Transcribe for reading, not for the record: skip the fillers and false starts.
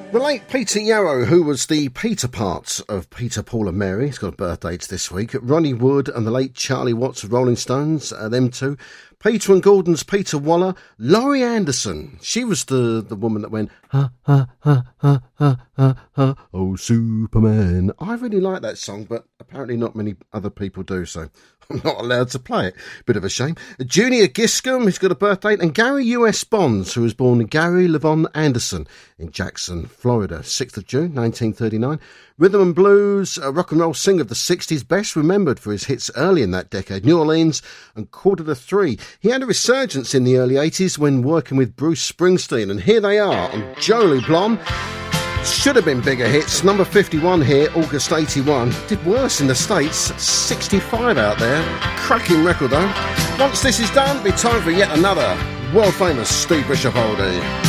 The late Peter Yarrow, who was the Peter part of Peter, Paul and Mary, he's got a birthday this week. Ronnie Wood and the late Charlie Watts of Rolling Stones, them two. Peter and Gordon's Peter Waller. Laurie Anderson, she was the woman that went, ha, ha, ha, ha, ha, ha, ha, oh, Superman. I really like that song, but apparently not many other people do, so I'm not allowed to play it. Bit of a shame. Junior Giscombe, who's got a birthday, and Gary U.S. Bonds, who was born Gary Levon Anderson in Jackson, Florida, 6th of June, 1939. Rhythm and blues, a rock and roll singer of the 60s, best remembered for his hits early in that decade, New Orleans and Quarter to Three. He had a resurgence in the early 80s when working with Bruce Springsteen, and here they are on Jolie Blonde. Should have been bigger hits. Number 51 here, August 81. Did worse in the States, 65 out there. Cracking record though. Once this is done, it'll be time for yet another world famous Steve Bishop oldie.